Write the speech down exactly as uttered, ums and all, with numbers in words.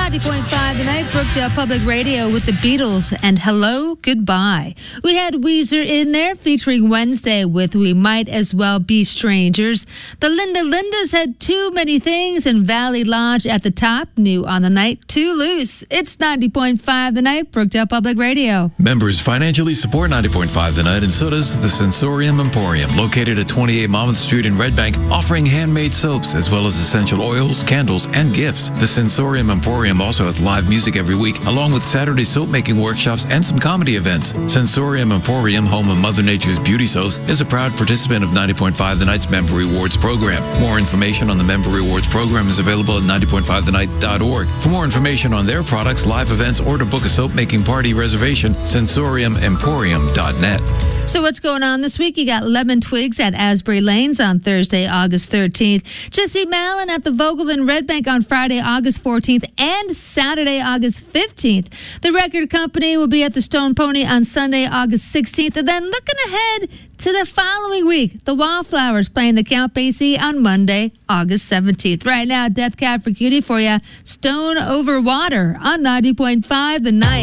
ninety point five The Night, Brookdale Public Radio with the Beatles and Hello, Goodbye. We had Weezer in there featuring Wednesday with We Might As Well Be Strangers. The Linda Lindas had Too Many Things and Valley Lodge at the top. New on the night, Too Loose. It's ninety point five The Night, Brookdale Public Radio. Members financially support ninety point five The Night, and so does the Sensorium Emporium, located at twenty-eight Monmouth Street in Red Bank, offering handmade soaps as well as essential oils, candles, and gifts. The Sensorium Emporium also has live music every week, along with Saturday soap making workshops and some comedy events. Sensorium Emporium, home of Mother Nature's beauty soaps, is a proud participant of ninety point five The Night's Member Rewards program. More information on the Member Rewards program is available at ninety point five the night dot org. For more information on their products, live events, or to book a soap making party reservation, sensorium emporium dot net. So what's going on this week? You got Lemon Twigs at Asbury Lanes on Thursday, August thirteenth. Jesse Malin at the Vogel in Red Bank on Friday, August fourteenth and Saturday, August fifteenth. The Record Company will be at the Stone Pony on Sunday, August sixteenth. And then looking ahead to the following week, the Wallflowers playing the Count Basie on Monday, August seventeenth. Right now, Death Cab for Cutie for you. Stone Over Water on ninety point five The Night.